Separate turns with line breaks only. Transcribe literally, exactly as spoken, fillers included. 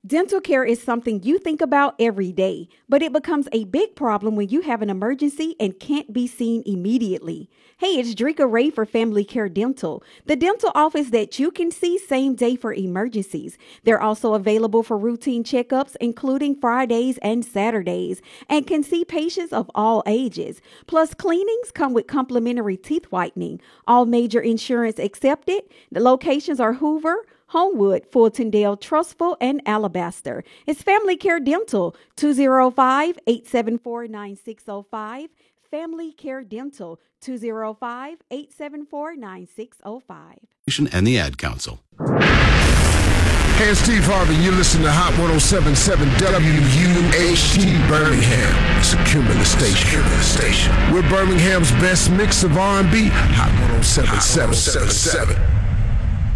Dental care is something you think about every day, but it becomes a big problem when you have an emergency and can't be seen immediately. Hey, it's Drika Ray for Family Care Dental, the dental office that you can see same day for emergencies. They're also available for routine checkups, including Fridays and Saturdays, and can see patients of all ages. Plus, cleanings come with complimentary teeth whitening. All major insurance accepted. The locations are Hoover, Homewood, Fultondale, Trustful, and Alabaster. It's Family Care Dental, two oh five, eight seven four, nine six oh five. Family Care Dental, two oh five, eight seven four, nine six oh five.
And the Ad Council.
Hey, it's Steve Harvey. You listen to Hot one oh seven point seven W U H T Birmingham. It's a cumulus station. station. We're Birmingham's best mix of R and B. Hot one oh seven point seven.